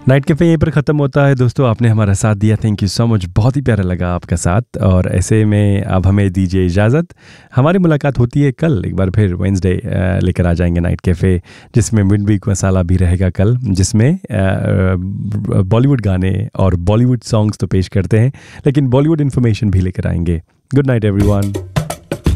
Night cafe यहीं पर ख़त्म होता है दोस्तों। आपने हमारा साथ दिया, थैंक यू सो मच। बहुत ही प्यारा लगा आपका साथ। और ऐसे में अब हमें दीजिए इजाज़त। हमारी मुलाकात होती है कल एक बार फिर वेडनेसडे लेकर आ जाएंगे नाइट कैफ़े, जिसमें मिड वीक मसाला भी रहेगा कल, जिसमें बॉलीवुड गाने और बॉलीवुड सॉन्ग्स तो पेश करते हैं, लेकिन बॉलीवुड इन्फॉर्मेशन भी लेकर आएंगे। Good night everyone.